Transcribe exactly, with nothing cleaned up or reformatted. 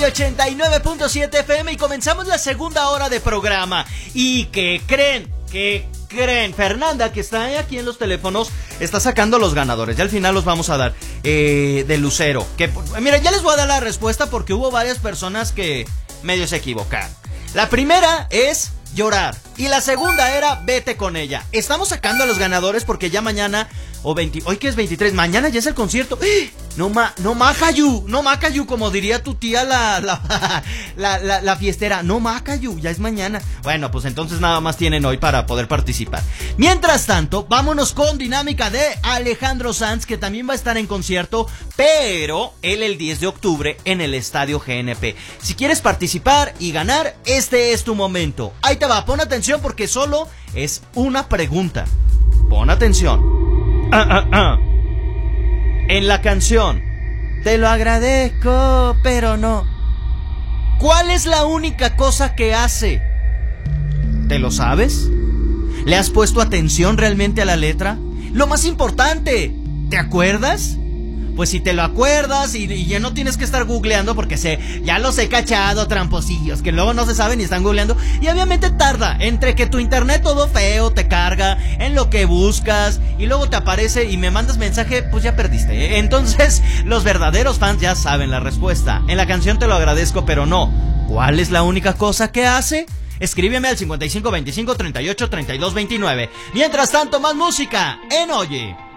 ochenta y nueve punto siete F M y comenzamos la segunda hora de programa. ¿Y qué creen? ¿Qué creen? Fernanda, que está aquí en los teléfonos, está sacando los ganadores. Ya al final los vamos a dar eh, de Lucero. Que, mira, ya les voy a dar la respuesta porque hubo varias personas que medio se equivocaron. La primera es llorar y la segunda era vete con ella. Estamos sacando a los ganadores porque ya mañana o veinte, hoy que es veintitrés, mañana ya es el concierto. ¡Eh! No ma, no macayu, no macayu, como diría tu tía la la, la, la, la fiestera. No macayu, ya es mañana. Bueno, pues entonces nada más tienen hoy para poder participar. Mientras tanto, vámonos con dinámica de Alejandro Sanz, que también va a estar en concierto, pero él el diez de octubre en el Estadio G N P. Si quieres participar y ganar, este es tu momento. Ahí te va, pon atención porque solo es una pregunta. Pon atención. Ah, ah, ah. En la canción te lo agradezco, pero no. ¿Cuál es la única cosa que hace? ¿Te lo sabes? ¿Le has puesto atención realmente a la letra? Lo más importante, ¿te acuerdas? Pues si te lo acuerdas y, y ya no tienes que estar googleando porque sé, ya los he cachado, tramposillos, que luego no se saben y están googleando. Y obviamente tarda, entre que tu internet todo feo te carga, en lo que buscas, y luego te aparece y me mandas mensaje, pues ya perdiste, ¿eh? Entonces, los verdaderos fans ya saben la respuesta. En la canción te lo agradezco, pero no. ¿Cuál es la única cosa que hace? Escríbeme al cincuenta y cinco veinticinco treinta y ocho treinta y dos veintinueve. Mientras tanto, más música en Oye.